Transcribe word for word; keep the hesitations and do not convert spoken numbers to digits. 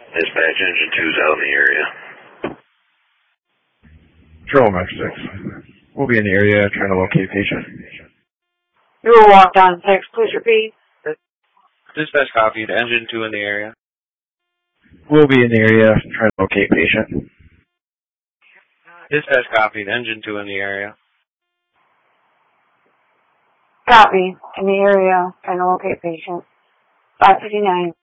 Dispatch, engine two's out in the area. Control Max six. We'll be in the area trying to locate patient. You will walk down six. Please repeat. Dispatch copied. Engine two in the area. We'll be in the area trying to locate patient. Dispatch copied. Engine two in the area. Copy. In the area trying to locate patient. five fifty-nine.